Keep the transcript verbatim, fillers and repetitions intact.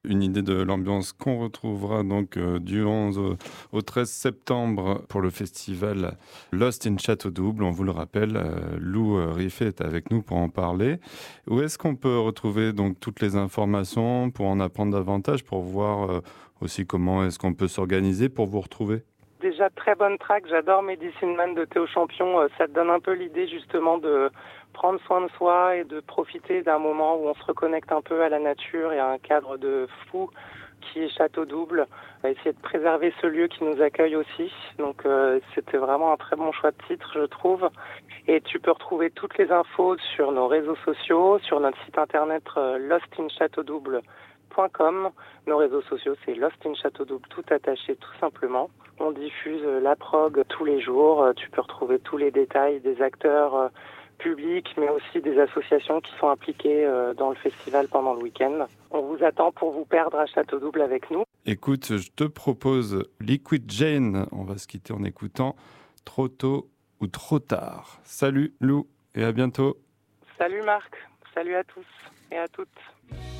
une idée de l'ambiance qu'on retrouvera donc euh, du onze au, au treize septembre pour le festival Lost in Château-Double. On vous le rappelle, euh, Lou euh, Riffet est avec nous pour en parler. Où est-ce qu'on peut retrouver donc toutes les informations pour en apprendre davantage, pour voir euh, aussi comment est-ce qu'on peut s'organiser pour vous retrouver? Déjà, très bonne track. J'adore Medicine Man de Théo Champion. Euh, Ça te donne un peu l'idée justement de prendre soin de soi et de profiter d'un moment où on se reconnecte un peu à la nature et à un cadre de fou qui est Château-Double. On va essayer de préserver ce lieu qui nous accueille aussi. Donc euh, c'était vraiment un très bon choix de titre, je trouve. Et tu peux retrouver toutes les infos sur nos réseaux sociaux, sur notre site internet euh, lost in château-double point com. Nos réseaux sociaux, c'est Lost in Château-Double, tout attaché, tout simplement. On diffuse euh, la prog tous les jours. Euh, tu peux retrouver tous les détails des acteurs euh, publics, mais aussi des associations qui sont impliquées euh, dans le festival pendant le week-end. On vous attend pour vous perdre à Château-Double avec nous. Écoute, je te propose Liquid Jane. On va se quitter en écoutant Trop tôt ou trop tard. Salut Lou et à bientôt. Salut Marc, salut à tous et à toutes.